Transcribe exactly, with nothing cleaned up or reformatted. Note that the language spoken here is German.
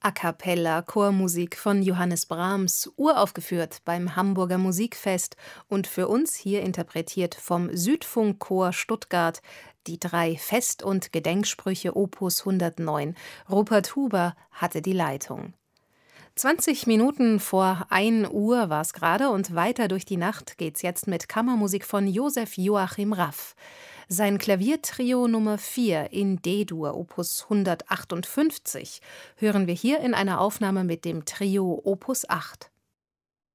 A cappella Chormusik von Johannes Brahms, uraufgeführt beim Hamburger Musikfest und für uns hier interpretiert vom Südfunkchor Stuttgart, die drei Fest- und Gedenksprüche Opus hundertneun. Rupert Huber hatte die Leitung. zwanzig Minuten vor ein Uhr war es gerade und weiter durch die Nacht geht's jetzt mit Kammermusik von Josef Joachim Raff. Sein Klaviertrio Nummer vier in D-Dur, Opus hundertachtundfünfzig, hören wir hier in einer Aufnahme mit dem Trio Opus acht.